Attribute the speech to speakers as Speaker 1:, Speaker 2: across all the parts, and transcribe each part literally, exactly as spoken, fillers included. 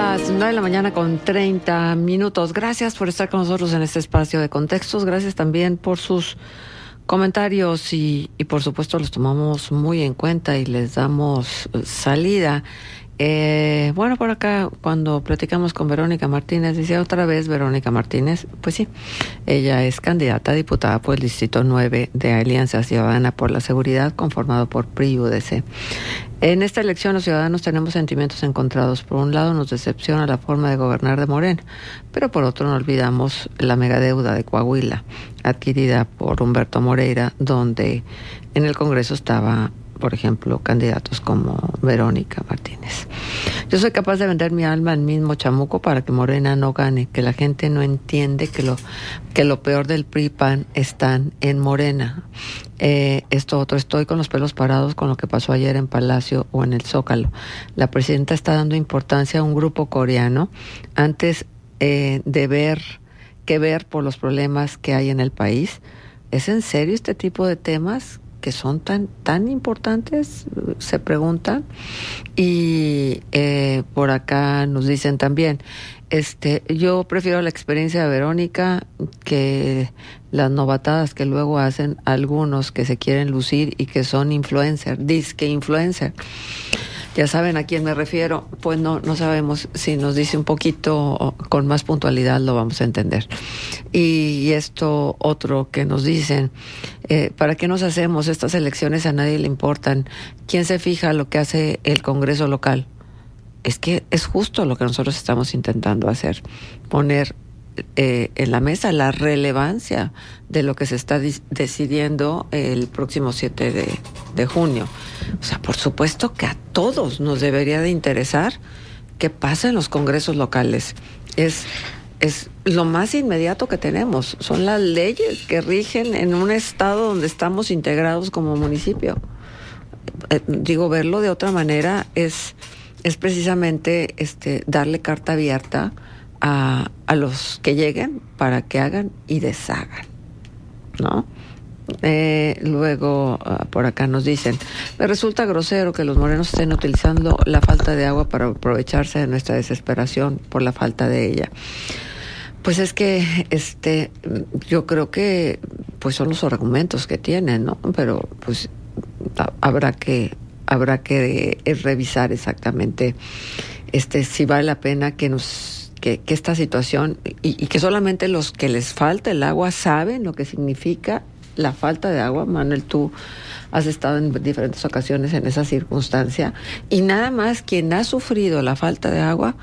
Speaker 1: las nueve de la mañana con treinta minutos. Gracias por estar con nosotros en este espacio de contextos. Gracias también por sus comentarios y, y por supuesto los tomamos muy en cuenta y les damos salida. Eh, bueno, por acá cuando platicamos con Verónica Martínez, decía otra vez Verónica Martínez, pues sí, ella es candidata a diputada por el Distrito nueve de Alianza Ciudadana por la Seguridad, conformado por P R I U D C. En esta elección los ciudadanos tenemos sentimientos encontrados. Por un lado nos decepciona la forma de gobernar de Morena, pero por otro no olvidamos la megadeuda de Coahuila, adquirida por Humberto Moreira, donde en el Congreso estaba, por ejemplo, candidatos como Verónica Martínez. Yo soy capaz de vender mi alma al mismo chamuco para que Morena no gane, que la gente no entiende que lo que lo peor del P R I P A N están en Morena. Eh, esto otro, estoy con los pelos parados con lo que pasó ayer en Palacio o en el Zócalo. La presidenta está dando importancia a un grupo coreano antes eh, de ver que ver por los problemas que hay en el país. ¿Es en serio este tipo de temas que son tan tan importantes? Se preguntan. Y eh, por acá nos dicen también, este, yo prefiero la experiencia de Verónica que las novatadas que luego hacen algunos que se quieren lucir y que son influencer, disque influencer. Ya saben a quién me refiero. Pues no, no sabemos. Si nos dice un poquito con más puntualidad lo vamos a entender. Y esto otro que nos dicen, eh, ¿para qué nos hacemos? Estas elecciones a nadie le importan. ¿Quién se fija lo que hace el Congreso local? Es que es justo lo que nosotros estamos intentando hacer. Poner eh, en la mesa la relevancia de lo que se está dis- decidiendo el próximo siete de, de junio. O sea, por supuesto que a todos nos debería de interesar qué pasa en los congresos locales. Es, es lo más inmediato que tenemos. Son las leyes que rigen en un estado donde estamos integrados como municipio. Eh, digo, verlo de otra manera es, es precisamente este, darle carta abierta a, a los que lleguen para que hagan y deshagan, ¿no? Eh, luego uh, por acá nos dicen, me resulta grosero que los morenos estén utilizando la falta de agua para aprovecharse de nuestra desesperación por la falta de ella. Pues es que este yo creo que pues son los argumentos que tienen, ¿no? Pero pues a, habrá que habrá que eh, revisar exactamente este si vale la pena que nos que, que esta situación y, y que solamente los que les falta el agua saben lo que significa la falta de agua. Manuel, tú has estado en diferentes ocasiones en esa circunstancia y nada más quien ha sufrido la falta de agua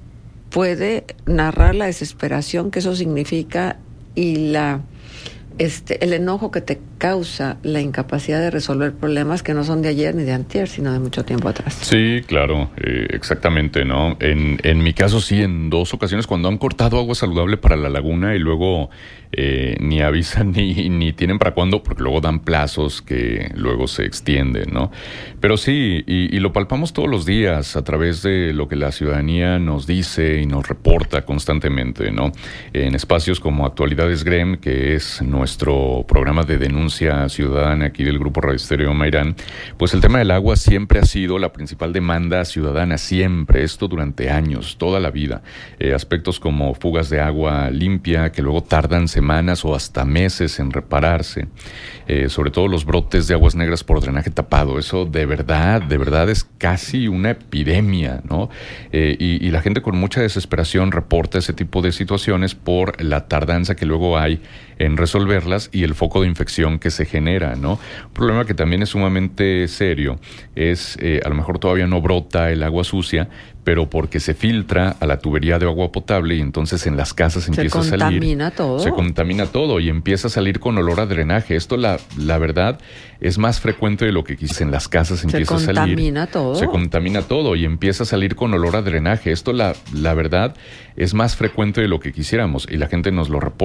Speaker 1: puede narrar la desesperación que eso significa y la este el enojo que te causa la incapacidad de resolver problemas que no son de ayer ni de antier, sino de mucho tiempo atrás.
Speaker 2: Sí, claro, eh, exactamente, ¿no? En, en mi caso sí, en dos ocasiones cuando han cortado agua saludable para la laguna y luego eh, ni avisan ni, ni tienen para cuándo, porque luego dan plazos que luego se extienden, ¿no? Pero sí, y, y lo palpamos todos los días a través de lo que la ciudadanía nos dice y nos reporta constantemente, ¿no? En espacios como Actualidades Grem, que es nuestro programa de denuncia ciudadana aquí del Grupo Radio Estéreo Mairán, pues el tema del agua siempre ha sido la principal demanda ciudadana, siempre, esto durante años, toda la vida. Eh, aspectos como fugas de agua limpia, que luego tardan semanas o hasta meses en repararse, eh, sobre todo los brotes de aguas negras por drenaje tapado, eso de verdad, de verdad es casi una epidemia, ¿no? Eh, y, y la gente con mucha desesperación reporta ese tipo de situaciones por la tardanza que luego hay en resolverlas y el foco de infección que se genera, ¿no? Un problema que también es sumamente serio es, eh, a lo mejor todavía no brota el agua sucia, pero porque se filtra a la tubería de agua potable y entonces en las casas empieza a salir.
Speaker 1: Se contamina todo.
Speaker 2: Se contamina todo y empieza a salir con olor a drenaje. Esto, la, la verdad, es más frecuente de lo que quizás en las casas empieza a salir.
Speaker 1: Se contamina todo.
Speaker 2: Se contamina todo y empieza a salir con olor a drenaje. Esto, la, la verdad, es más frecuente de lo que quisiéramos y la gente nos lo reporta.